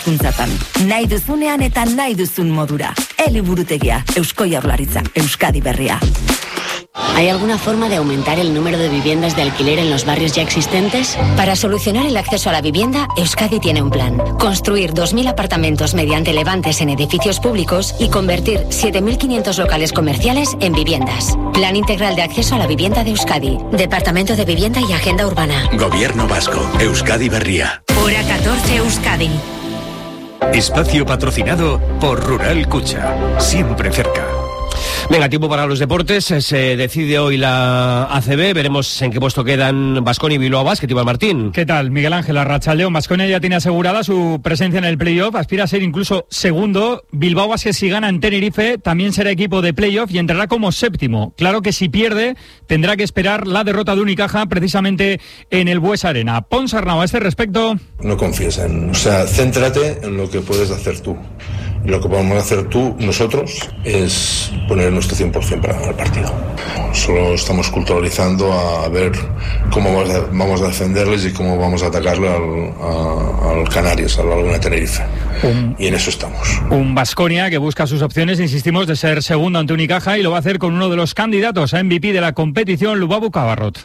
hizkuntzatan. Nahi duzunean eta nahi duzun modura. Eliburutegia, Eusko Jaurlaritza, Euskadi Berria. ¿Hay alguna forma de aumentar el número de viviendas de alquiler en los barrios ya existentes? Para solucionar el acceso a la vivienda, Euskadi tiene un plan. Construir 2.000 apartamentos mediante levantes en edificios públicos y convertir 7.500 locales comerciales en viviendas. Plan integral de acceso a la vivienda de Euskadi. Departamento de Vivienda y Agenda Urbana. Gobierno Vasco. Euskadi Berria. Hora 14 Euskadi. Espacio patrocinado por Rural Kutxa. Siempre cerca. Venga, tiempo para los deportes. Se decide hoy la ACB. Veremos en qué puesto quedan Baskonia y Bilbao Basket. Iván Martín. ¿Qué tal, Miguel Ángel? Arratsaldeon. Baskonia ya tiene asegurada su presencia en el playoff. Aspira a ser incluso segundo. Bilbao Basket, si gana en Tenerife, también será equipo de playoff y entrará como séptimo. Claro que si pierde, tendrá que esperar la derrota de Unicaja precisamente en el Bues Arena. Pons Arnau, a este respecto. No confíes céntrate en lo que puedes hacer tú. Lo que podemos hacer nosotros, es poner nuestro 100% para ganar el partido. Solo estamos culturalizando a ver cómo vamos a defenderles y cómo vamos a atacarle al Canarias, al Laguna de Tenerife. Y en eso estamos. Un Baskonia que busca sus opciones, insistimos, de ser segundo ante Unicaja, y lo va a hacer con uno de los candidatos a MVP de la competición, Lubabu Cabarrot.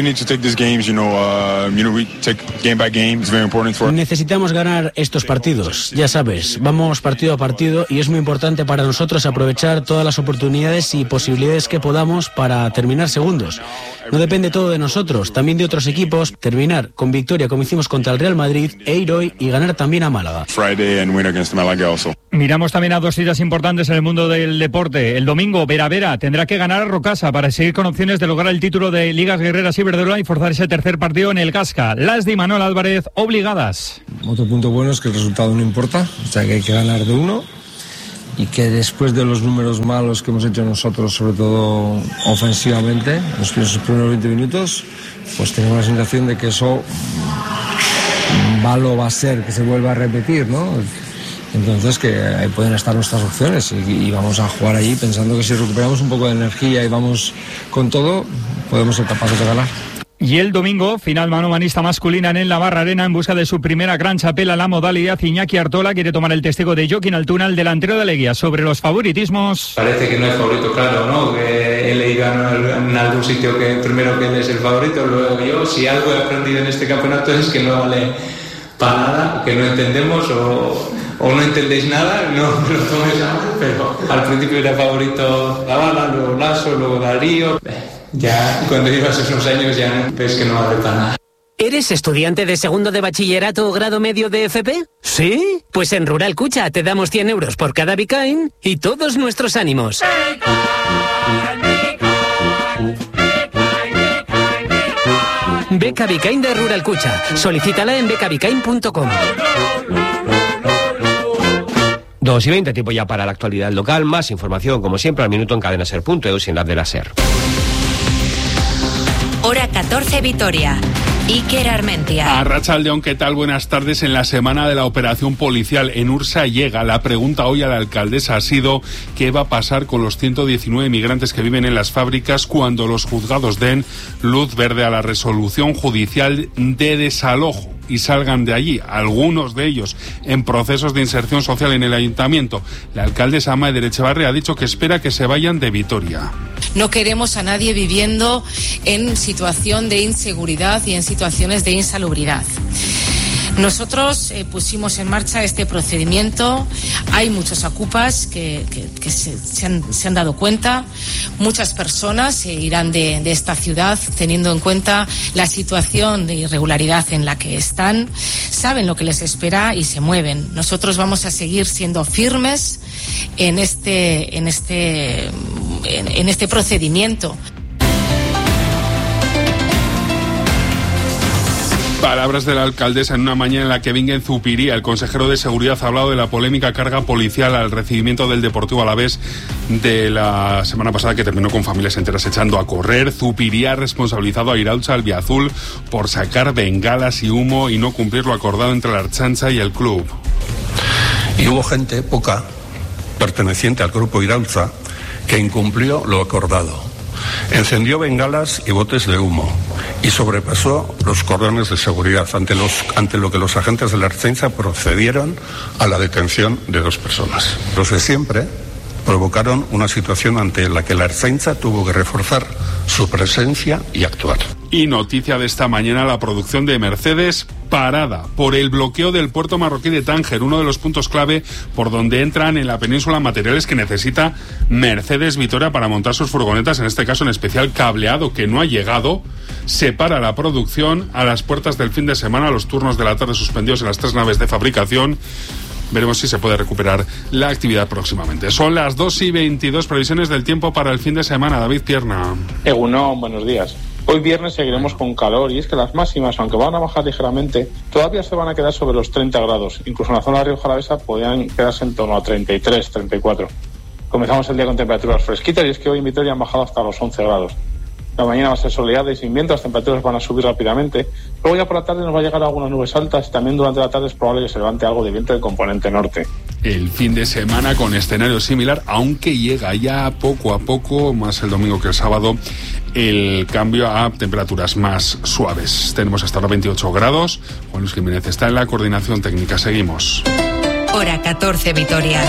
Necesitamos ganar estos partidos, ya sabes, vamos partido a partido y es muy importante para nosotros aprovechar todas las oportunidades y posibilidades que podamos para terminar segundos. No depende todo de nosotros, también de otros equipos, terminar con victoria como hicimos contra el Real Madrid e ir hoy y ganar también a Málaga. Miramos también a dos citas importantes en el mundo del deporte. El domingo, Vera tendrá que ganar a Rocasa para seguir con opciones de lograr el título de Ligas Guerreras Iberdrola y forzar ese tercer partido en el Gasca. Las de Manuel Álvarez obligadas. Otro punto bueno es que el resultado no importa, o sea que hay que ganar de uno, y que después de los números malos que hemos hecho nosotros, sobre todo ofensivamente, los primeros 20 minutos, pues tenemos la sensación de que eso va a ser que se vuelva a repetir, ¿no? Entonces que ahí pueden estar nuestras opciones y vamos a jugar allí pensando que si recuperamos un poco de energía y vamos con todo, podemos ser capaces de ganar. Y el domingo, final manomanista masculina en el Navarra Arena en busca de su primera gran chapela. La modalidad, Iñaki Artola quiere tomar el testigo de Joaquín Altuna, el delantero de Leguía, sobre los favoritismos. Parece que no es favorito, claro, ¿no? Que él ganó en algún sitio que primero que él es el favorito, luego yo. Si algo he aprendido en este campeonato es que no vale para nada, que no entendemos o no entendéis nada, no me lo toméis a mal, pero al principio era favorito Zavala, luego Lasso, luego Darío. Ya cuando llevas unos años ya ves que no vale para nada. ¿Eres estudiante de segundo de bachillerato o grado medio de FP? ¿Sí? Pues en Rural Kutxa te damos 100 euros por cada Bitcoin y todos nuestros ánimos. Beca Bitcoin de Rural Kutxa. Solicítala en becabitcoin.com. 2:20, tiempo ya para la actualidad local. Más información, como siempre, al minuto en cadenaser.eus y en la de la SER. Hora 14 Vitoria. Iker Armentia. Arratsaldeon, ¿qué tal? Buenas tardes. En la semana de la operación policial en Ursa llega. La pregunta hoy a la alcaldesa ha sido ¿qué va a pasar con los 119 migrantes que viven en las fábricas cuando los juzgados den luz verde a la resolución judicial de desalojo y salgan de allí, algunos de ellos en procesos de inserción social en el ayuntamiento? La alcaldesa Maider Echevarria ha dicho que espera que se vayan de Vitoria. No queremos a nadie viviendo en situación de inseguridad y en situaciones de insalubridad. Nosotros pusimos en marcha este procedimiento. Hay muchos ocupas que se han dado cuenta. Muchas personas se irán de esta ciudad teniendo en cuenta la situación de irregularidad en la que están. Saben lo que les espera y se mueven. Nosotros vamos a seguir siendo firmes en este procedimiento. Palabras de la alcaldesa en una mañana en la que Bingen Zupiría, el consejero de Seguridad, ha hablado de la polémica carga policial al recibimiento del Deportivo Alavés de la semana pasada, que terminó con familias enteras echando a correr. Zupiría ha responsabilizado a Iraultza Albiazul por sacar bengalas y humo y no cumplir lo acordado entre la Ertzaintza y el club. Y hubo gente, poca, perteneciente al grupo Iraultza, que incumplió lo acordado. Encendió bengalas y botes de humo y sobrepasó los cordones de seguridad, ante lo que los agentes de la Ertzaintza procedieron a la detención de 2 personas. Los de siempre provocaron una situación ante la que la Ertzaintza tuvo que reforzar su presencia y actuar. Y noticia de esta mañana, la producción de Mercedes parada por el bloqueo del puerto marroquí de Tánger, uno de los puntos clave por donde entran en la península materiales que necesita Mercedes Vitoria para montar sus furgonetas, en este caso en especial cableado que no ha llegado. Se para la producción a las puertas del fin de semana, los turnos de la tarde suspendidos en las 3 naves de fabricación. Veremos si se puede recuperar la actividad próximamente. Son las 2:22, previsiones del tiempo para el fin de semana. David Pierna. Egunon, buenos días. Hoy viernes seguiremos con calor y es que las máximas, aunque van a bajar ligeramente, todavía se van a quedar sobre los 30 grados. Incluso en la zona de Rioja Alavesa podrían quedarse en torno a 33, 34. Comenzamos el día con temperaturas fresquitas y es que hoy en Vitoria han bajado hasta los 11 grados. La mañana va a ser soleada y sin viento, las temperaturas van a subir rápidamente. Luego ya por la tarde nos va a llegar algunas nubes altas y también durante la tarde es probable que se levante algo de viento de componente norte. El fin de semana con escenario similar, aunque llega ya poco a poco, más el domingo que el sábado, el cambio a temperaturas más suaves. Tenemos hasta ahora 28 grados. Juan Luis Jiménez está en la coordinación técnica. Seguimos. Hora 14, Vitoria.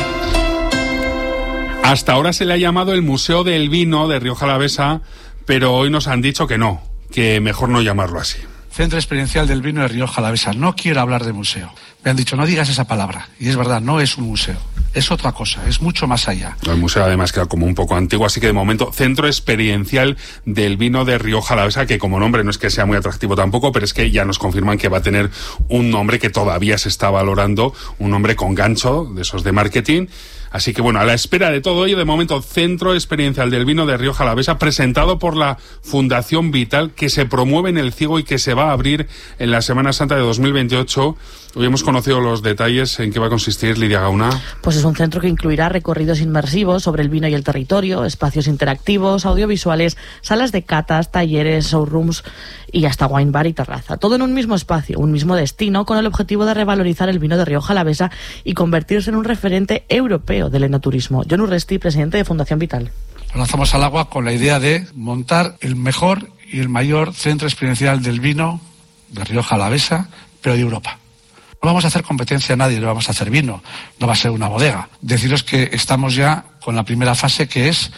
Hasta ahora se le ha llamado el Museo del Vino de Rioja Alavesa, pero hoy nos han dicho que no, que mejor no llamarlo así. Centro Experiencial del Vino de Rioja Alavesa. No quiero hablar de museo. Me han dicho, no digas esa palabra. Y es verdad, no es un museo. Es otra cosa, es mucho más allá. El museo además queda como un poco antiguo, así que de momento Centro Experiencial del Vino de Rioja Alavesa, que como nombre no es que sea muy atractivo tampoco, pero es que ya nos confirman que va a tener un nombre que todavía se está valorando, un nombre con gancho, de esos de marketing. Así que bueno, a la espera de todo ello, de momento, Centro Experiencial del Vino de Rioja Alavesa, presentado por la Fundación Vital, que se promueve en El Ciego y que se va a abrir en la Semana Santa de 2028. Hoy hemos conocido los detalles en qué va a consistir, Lidia Gauna. Pues es un centro que incluirá recorridos inmersivos sobre el vino y el territorio, espacios interactivos, audiovisuales, salas de catas, talleres, showrooms y hasta wine bar y terraza. Todo en un mismo espacio, un mismo destino, con el objetivo de revalorizar el vino de Rioja Alavesa y convertirse en un referente europeo del enoturismo. John Urresti, presidente de Fundación Vital. Nos lanzamos al agua con la idea de montar el mejor y el mayor centro experiencial del vino de Rioja Alavesa, pero de Europa. No vamos a hacer competencia a nadie, no vamos a hacer vino, no va a ser una bodega. Deciros que estamos ya con la primera fase, que es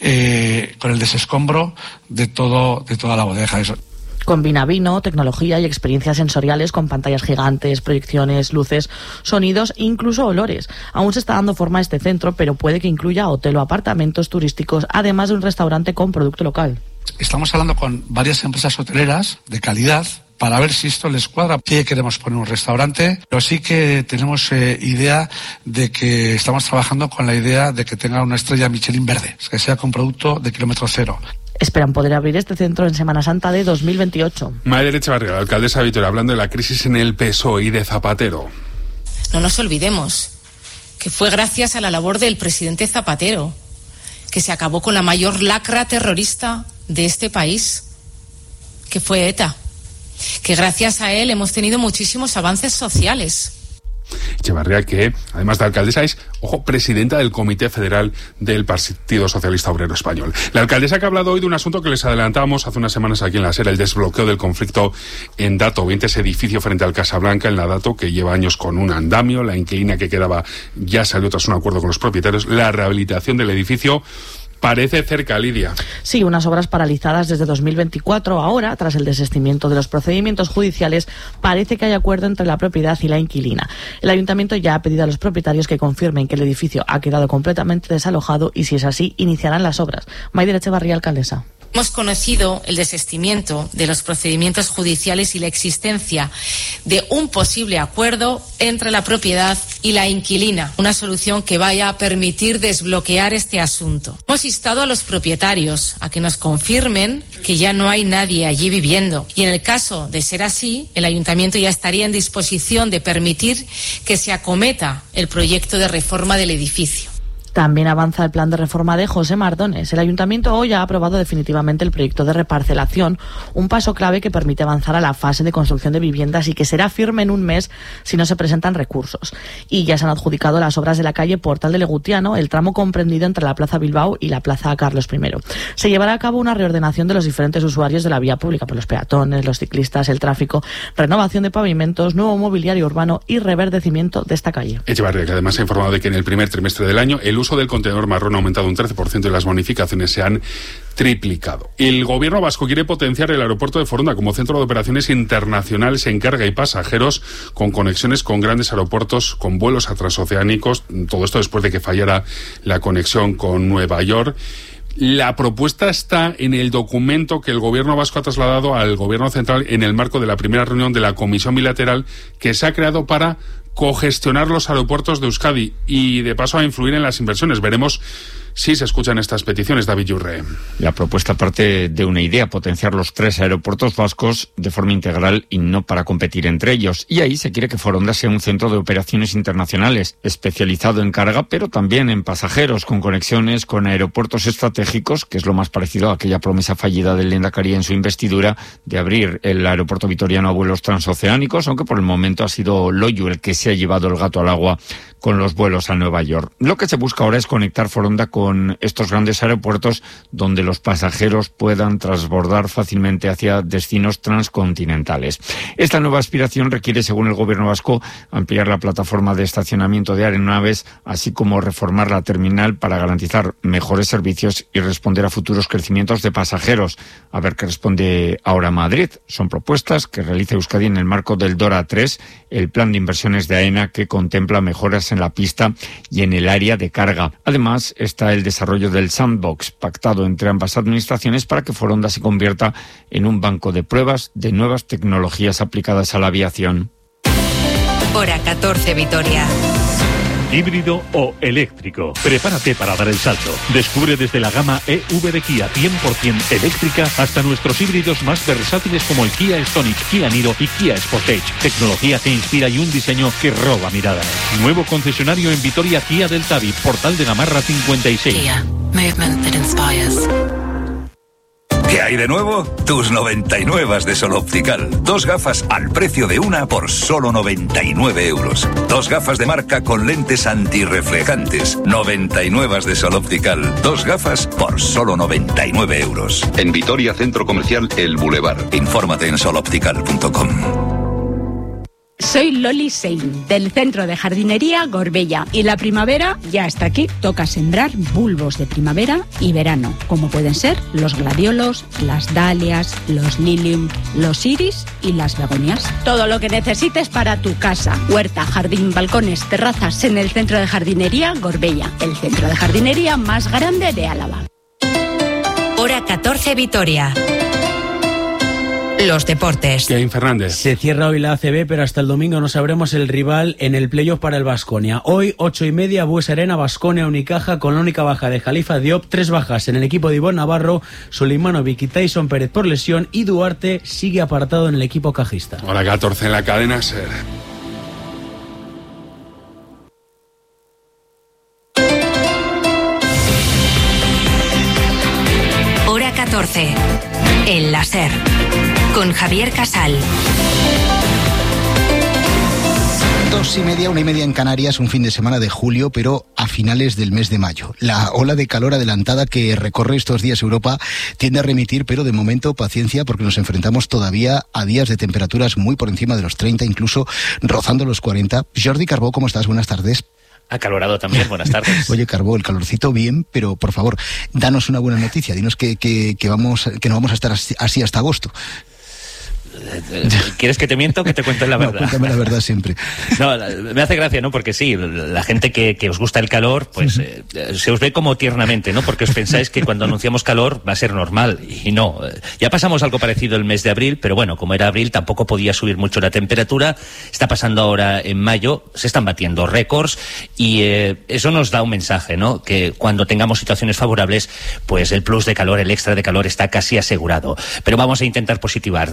con el desescombro de toda la bodega. Eso. Combina vino, tecnología y experiencias sensoriales con pantallas gigantes, proyecciones, luces, sonidos e incluso olores. Aún se está dando forma a este centro, pero puede que incluya hotel o apartamentos turísticos, además de un restaurante con producto local. Estamos hablando con varias empresas hoteleras de calidad para ver si esto les cuadra. Sí queremos poner un restaurante, pero sí que tenemos idea de que estamos trabajando con la idea de que tenga una estrella Michelin verde, que sea con producto de kilómetro cero. Esperan poder abrir este centro en Semana Santa de 2028. Maider Echevarría, la alcaldesa de Vitoria, hablando de la crisis en el PSOE y de Zapatero. No nos olvidemos que fue gracias a la labor del presidente Zapatero que se acabó con la mayor lacra terrorista de este país, que fue ETA. Que gracias a él hemos tenido muchísimos avances sociales. Echevarría, que además de alcaldesa es, ojo, presidenta del Comité Federal del Partido Socialista Obrero Español. La alcaldesa que ha hablado hoy de un asunto que les adelantábamos hace unas semanas aquí en la SER, el desbloqueo del conflicto en Dato 20, ese edificio frente al Casablanca en la Dato, que lleva años con un andamio, la inquilina que quedaba ya salió tras un acuerdo con los propietarios, la rehabilitación del edificio parece cerca, Lidia. Sí, unas obras paralizadas desde 2024. Ahora, tras el desistimiento de los procedimientos judiciales, parece que hay acuerdo entre la propiedad y la inquilina. El ayuntamiento ya ha pedido a los propietarios que confirmen que el edificio ha quedado completamente desalojado y, si es así, iniciarán las obras. Maider Echevarría, alcaldesa. Hemos conocido el desistimiento de los procedimientos judiciales y la existencia de un posible acuerdo entre la propiedad y la inquilina, una solución que vaya a permitir desbloquear este asunto. Hemos instado a los propietarios a que nos confirmen que ya no hay nadie allí viviendo y, en el caso de ser así, el ayuntamiento ya estaría en disposición de permitir que se acometa el proyecto de reforma del edificio. También avanza el plan de reforma de José Mardones. El Ayuntamiento hoy ha aprobado definitivamente el proyecto de reparcelación, un paso clave que permite avanzar a la fase de construcción de viviendas y que será firme en un mes si no se presentan recursos. Y ya se han adjudicado las obras de la calle Portal de Legutiano, el tramo comprendido entre la Plaza Bilbao y la Plaza Carlos I. Se llevará a cabo una reordenación de los diferentes usuarios de la vía pública, por los peatones, los ciclistas, el tráfico, renovación de pavimentos, nuevo mobiliario urbano y reverdecimiento de esta calle. Echevarría, que además ha informado de que en el primer trimestre del año el uso del contenedor marrón ha aumentado un 13% y las bonificaciones se han triplicado. El gobierno vasco quiere potenciar el aeropuerto de Foronda como centro de operaciones internacionales en carga y pasajeros, con conexiones con grandes aeropuertos, con vuelos transoceánicos. Todo esto después de que fallara la conexión con Nueva York. La propuesta está en el documento que el gobierno vasco ha trasladado al gobierno central en el marco de la primera reunión de la comisión bilateral que se ha creado para cogestionar los aeropuertos de Euskadi y de paso a influir en las inversiones. Veremos si se escuchan estas peticiones. David Yurre. La propuesta parte de una idea: potenciar los 3 aeropuertos vascos de forma integral y no para competir entre ellos. Y ahí se quiere que Foronda sea un centro de operaciones internacionales, especializado en carga, pero también en pasajeros, con conexiones con aeropuertos estratégicos, que es lo más parecido a aquella promesa fallida del Lehendakari en su investidura de abrir el aeropuerto vitoriano a vuelos transoceánicos, aunque por el momento ha sido Loiu el que se ha llevado el gato al agua con los vuelos a Nueva York. Lo que se busca ahora es conectar Foronda con estos grandes aeropuertos donde los pasajeros puedan transbordar fácilmente hacia destinos transcontinentales. Esta nueva aspiración requiere, según el gobierno vasco, ampliar la plataforma de estacionamiento de aeronaves, así como reformar la terminal para garantizar mejores servicios y responder a futuros crecimientos de pasajeros. A ver qué responde ahora Madrid. Son propuestas que realiza Euskadi en el marco del DORA 3, el plan de inversiones de AENA, que contempla mejoras en la pista y en el área de carga. Además, está el desarrollo del sandbox, pactado entre ambas administraciones para que Foronda se convierta en un banco de pruebas de nuevas tecnologías aplicadas a la aviación. Hora 14, Vitoria. Híbrido o eléctrico. Prepárate para dar el salto. Descubre desde la gama EV de Kia 100% eléctrica hasta nuestros híbridos más versátiles como el Kia Stonic, Kia Niro y Kia Sportage. Tecnología que inspira y un diseño que roba miradas. Nuevo concesionario en Vitoria, Kia del Tabi, Portal de Gamarra 56. Kia. Movement that inspires. ¿Qué hay de nuevo? Tus 99 de Sol Optical. 2 gafas al precio de una por solo 99 euros. 2 gafas de marca con lentes antirreflejantes. 99 de Sol Optical. 2 gafas por solo 99 euros. En Vitoria, Centro Comercial El Boulevard. Infórmate en soloptical.com. Soy Loli Sein, del Centro de Jardinería Gorbella, y la primavera ya está aquí. Toca sembrar bulbos de primavera y verano, como pueden ser los gladiolos, las dalias, los lilium, los iris y las begonias. Todo lo que necesites para tu casa: huerta, jardín, balcones, terrazas, en el Centro de Jardinería Gorbella, el centro de jardinería más grande de Álava. Hora 14, Vitoria. Los deportes. Kevin Fernández. Se cierra hoy la ACB, pero hasta el domingo no sabremos el rival en el playoff para el Baskonia. Hoy, 8:30, Bues Arena, Baskonia Unicaja, con la única baja de Jalifa Diop, 3 bajas en el equipo de Ivonne Navarro, Suleimanovic y Tyson Pérez por lesión, y Duarte sigue apartado en el equipo cajista. Hora 14 en la cadena SER. Hora 14. El láser. Con Javier Casal. 2:30, 1:30 en Canarias, un fin de semana de julio, pero a finales del mes de mayo. La ola de calor adelantada que recorre estos días Europa tiende a remitir, pero de momento paciencia, porque nos enfrentamos todavía a días de temperaturas muy por encima de los 30, incluso rozando los 40. Jordi Carbó, ¿cómo estás? Buenas tardes. Acalorado también, buenas tardes. Oye, Carbó, el calorcito bien, pero por favor, danos una buena noticia. Dinos que no vamos a estar así hasta agosto. ¿Quieres que te miento o que te cuente la verdad? No, cuéntame la verdad siempre. No, me hace gracia, ¿no? Porque sí, la gente que os gusta el calor, pues se os ve como tiernamente, ¿no? Porque os pensáis que cuando anunciamos calor va a ser normal, y no. Ya pasamos algo parecido el mes de abril, pero bueno, como era abril tampoco podía subir mucho la temperatura. Está pasando ahora en mayo, se están batiendo récords, y eso nos da un mensaje, ¿no? Que cuando tengamos situaciones favorables, pues el plus de calor, el extra de calor está casi asegurado. Pero vamos a intentar positivar. De entrada,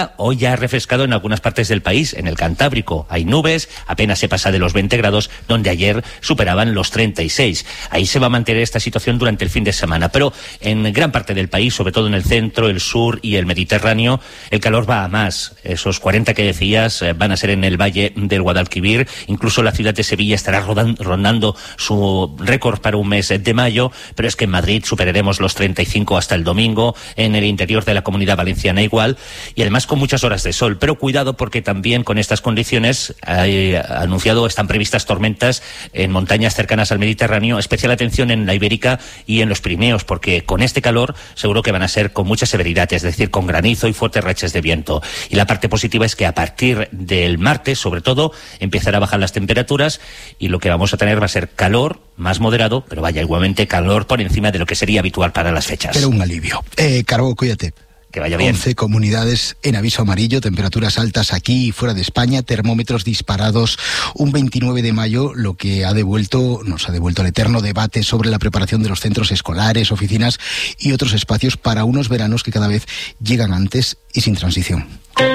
temperatura hoy ya ha refrescado en algunas partes del país. En el Cantábrico hay nubes, apenas se pasa de los 20 grados, donde ayer superaban los 36. Ahí se va a mantener esta situación durante el fin de semana, pero en gran parte del país, sobre todo en el centro, el sur y el Mediterráneo, el calor va a más. Esos 40 que decías van a ser en el valle del Guadalquivir. Incluso la ciudad de Sevilla estará rondando su récord para un mes de mayo, pero es que en Madrid superaremos los 35 hasta el domingo, en el interior de la Comunidad Valenciana igual, y además con muchas horas de sol. Pero cuidado, porque también con estas condiciones están previstas tormentas en montañas cercanas al Mediterráneo. Especial atención en la Ibérica y en los Pirineos, porque con este calor seguro que van a ser con mucha severidad, es decir, con granizo y fuertes rachas de viento. Y la parte positiva es que a partir del martes, sobre todo, empezará a bajar las temperaturas y lo que vamos a tener va a ser calor más moderado, pero vaya, igualmente calor por encima de lo que sería habitual para las fechas. Pero un alivio. Carbo, cuídate. Que vaya bien. 11 comunidades en aviso amarillo, temperaturas altas aquí y fuera de España, termómetros disparados. Un 29 de mayo, lo que nos ha devuelto el eterno debate sobre la preparación de los centros escolares, oficinas y otros espacios para unos veranos que cada vez llegan antes y sin transición.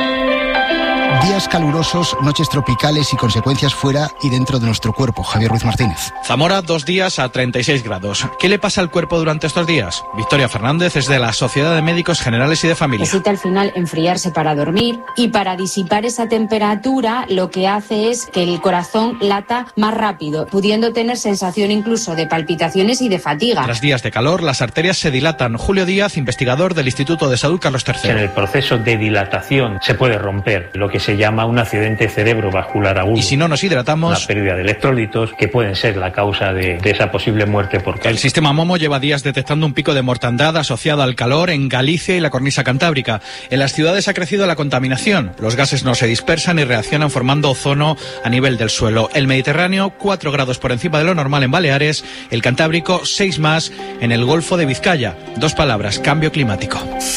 Días calurosos, noches tropicales y consecuencias fuera y dentro de nuestro cuerpo. Javier Ruiz Martínez. Zamora, 2 días a 36 grados. ¿Qué le pasa al cuerpo durante estos días? Victoria Fernández es de la Sociedad de Médicos Generales y de Familia. Necesita al final enfriarse para dormir y para disipar esa temperatura lo que hace es que el corazón lata más rápido, pudiendo tener sensación incluso de palpitaciones y de fatiga. Tras días de calor, las arterias se dilatan. Julio Díaz, investigador del Instituto de Salud Carlos III. En el proceso de dilatación se puede romper lo que se llama un accidente cerebrovascular agudo. Y si no nos hidratamos, la pérdida de electrolitos, que pueden ser la causa de esa posible muerte por calor. El sistema Momo lleva días detectando un pico de mortandad asociado al calor en Galicia y la cornisa cantábrica. En las ciudades ha crecido la contaminación. Los gases no se dispersan y reaccionan formando ozono a nivel del suelo. El Mediterráneo, 4 grados por encima de lo normal en Baleares. El Cantábrico, 6 más en el Golfo de Vizcaya. 2 palabras: cambio climático.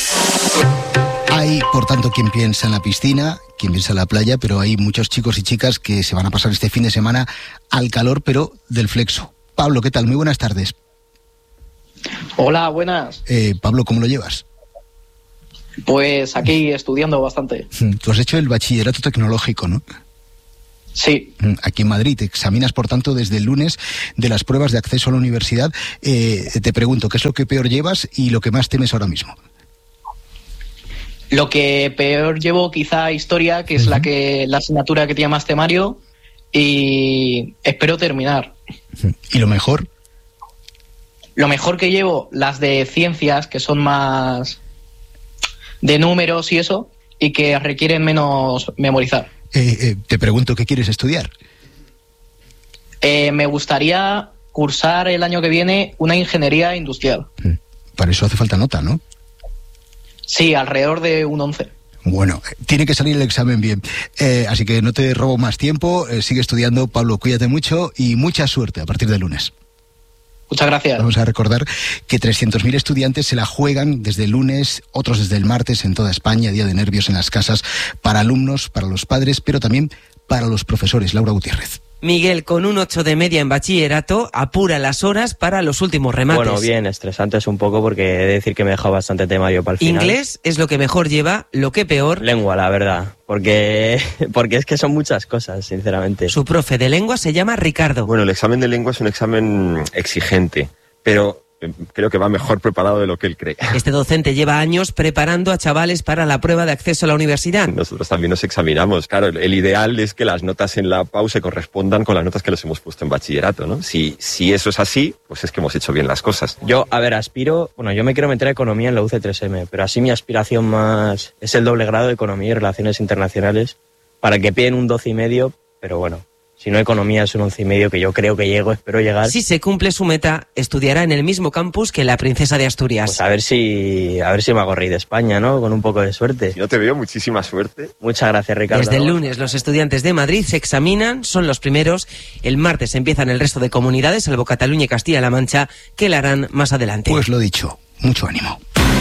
Hay, por tanto, quien piensa en la piscina, quien piensa en la playa, pero hay muchos chicos y chicas que se van a pasar este fin de semana al calor, pero del flexo. Pablo, ¿qué tal? Muy buenas tardes. Hola, buenas. Pablo, ¿cómo lo llevas? Pues aquí estudiando bastante. Tú has hecho el bachillerato tecnológico, ¿no? Sí. Aquí en Madrid, te examinas, por tanto, desde el lunes de las pruebas de acceso a la universidad. Te pregunto, ¿qué es lo que peor llevas y lo que más temes ahora mismo? Lo que peor llevo, quizá historia, que es la asignatura que tiene más temario, y espero terminar. ¿Y lo mejor? Lo mejor que llevo, las de ciencias, que son más de números y eso, y que requieren menos memorizar. Te pregunto, ¿qué quieres estudiar? Me gustaría cursar el año que viene una ingeniería industrial. Para eso hace falta nota, ¿no? Sí, alrededor de un 11. Bueno, tiene que salir el examen bien. Así que no te robo más tiempo. Sigue estudiando. Pablo, cuídate mucho y mucha suerte a partir del lunes. Muchas gracias. Vamos a recordar que 300.000 estudiantes se la juegan desde el lunes, otros desde el martes en toda España, día de nervios en las casas, para alumnos, para los padres, pero también para los profesores. Laura Gutiérrez. Miguel, con un 8 de media en bachillerato, apura las horas para los últimos remates. Bueno, bien, estresantes un poco porque he de decir que me he dejado bastante temario para el final. Inglés es lo que mejor lleva, lo que peor. Lengua, la verdad, porque es que son muchas cosas, sinceramente. Su profe de lengua se llama Ricardo. Bueno, el examen de lengua es un examen exigente, pero creo que va mejor preparado de lo que él cree. Este docente lleva años preparando a chavales para la prueba de acceso a la universidad. Nosotros también nos examinamos. Claro, el ideal es que las notas en la PAU se correspondan con las notas que les hemos puesto en bachillerato, ¿no? Si eso es así, pues es que hemos hecho bien las cosas. Yo me quiero meter a economía en la UC3M, pero así mi aspiración más es el doble grado de economía y relaciones internacionales para que piden un 12,5, pero bueno. Si no, economía es un 11,5 que yo creo que espero llegar. Si se cumple su meta, estudiará en el mismo campus que la princesa de Asturias. Pues a ver si me hago rey de España, ¿no? Con un poco de suerte. Yo te veo muchísima suerte. Muchas gracias, Ricardo. Desde el lunes los estudiantes de Madrid se examinan, son los primeros. El martes empiezan el resto de comunidades, salvo Cataluña y Castilla-La Mancha, que la harán más adelante. Pues lo dicho, mucho ánimo.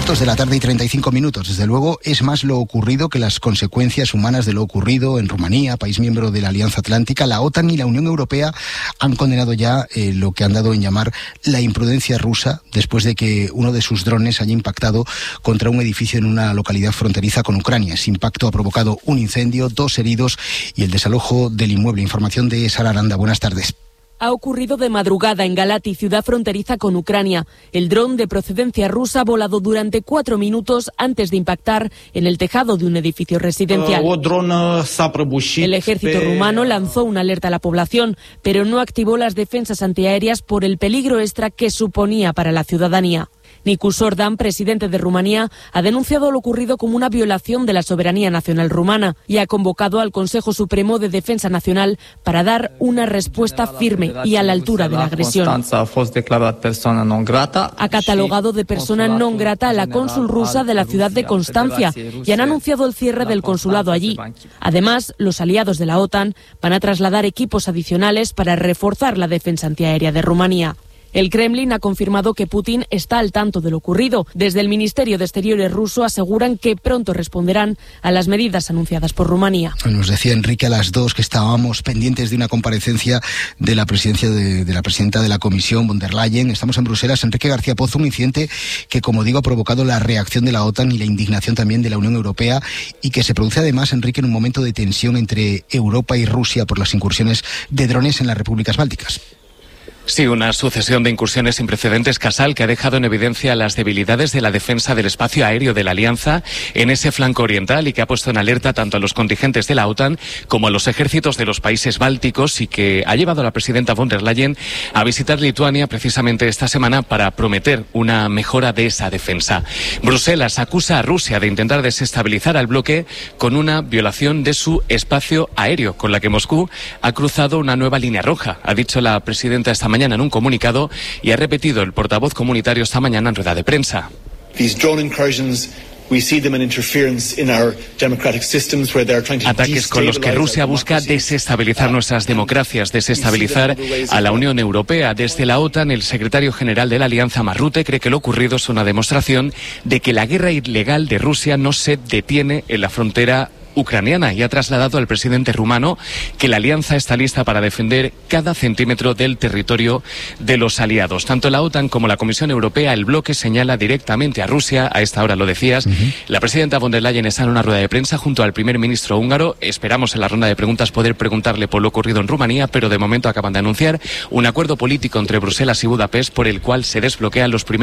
2 de la tarde y 35 minutos. Desde luego es más lo ocurrido que las consecuencias humanas de lo ocurrido en Rumanía, país miembro de la Alianza Atlántica. La OTAN y la Unión Europea han condenado ya lo que han dado en llamar la imprudencia rusa después de que uno de sus drones haya impactado contra un edificio en una localidad fronteriza con Ucrania. Ese impacto ha provocado un incendio, 2 heridos y el desalojo del inmueble. Información de Sara Aranda. Buenas tardes. Ha ocurrido de madrugada en Galati, ciudad fronteriza con Ucrania. El dron de procedencia rusa ha volado durante 4 minutos antes de impactar en el tejado de un edificio residencial. El ejército rumano lanzó una alerta a la población, pero no activó las defensas antiaéreas por el peligro extra que suponía para la ciudadanía. Nicu Sordan, presidente de Rumanía, ha denunciado lo ocurrido como una violación de la soberanía nacional rumana y ha convocado al Consejo Supremo de Defensa Nacional para dar una respuesta firme y a la altura de la agresión. Ha catalogado de persona non grata a la cónsul rusa de la ciudad de Constancia y han anunciado el cierre del consulado allí. Además, los aliados de la OTAN van a trasladar equipos adicionales para reforzar la defensa antiaérea de Rumanía. El Kremlin ha confirmado que Putin está al tanto de lo ocurrido. Desde el Ministerio de Exteriores ruso aseguran que pronto responderán a las medidas anunciadas por Rumanía. Nos decía Enrique a las 2 que estábamos pendientes de una comparecencia de la presidencia de la presidenta de la Comisión, von der Leyen. Estamos en Bruselas. Enrique García Pozo, un incidente que, como digo, ha provocado la reacción de la OTAN y la indignación también de la Unión Europea y que se produce además, Enrique, en un momento de tensión entre Europa y Rusia por las incursiones de drones en las repúblicas bálticas. Sí, una sucesión de incursiones sin precedentes, Casal, que ha dejado en evidencia las debilidades de la defensa del espacio aéreo de la Alianza en ese flanco oriental y que ha puesto en alerta tanto a los contingentes de la OTAN como a los ejércitos de los países bálticos y que ha llevado a la presidenta von der Leyen a visitar Lituania precisamente esta semana para prometer una mejora de esa defensa. Bruselas acusa a Rusia de intentar desestabilizar al bloque con una violación de su espacio aéreo, con la que Moscú ha cruzado una nueva línea roja, ha dicho la presidenta esta mañana en un comunicado y ha repetido el portavoz comunitario esta mañana en rueda de prensa. Ataques con los que Rusia busca desestabilizar nuestras democracias, desestabilizar a la Unión Europea. Desde la OTAN, el secretario general de la Alianza, Mark Rutte, cree que lo ocurrido es una demostración de que la guerra ilegal de Rusia no se detiene en la frontera ucraniana y ha trasladado al presidente rumano que la alianza está lista para defender cada centímetro del territorio de los aliados. Tanto la OTAN como la Comisión Europea, el bloque señala directamente a Rusia. A esta hora lo decías. La presidenta von der Leyen está en una rueda de prensa junto al primer ministro húngaro. Esperamos en la ronda de preguntas poder preguntarle por lo ocurrido en Rumanía, pero de momento acaban de anunciar un acuerdo político entre Bruselas y Budapest por el cual se desbloquean los primeros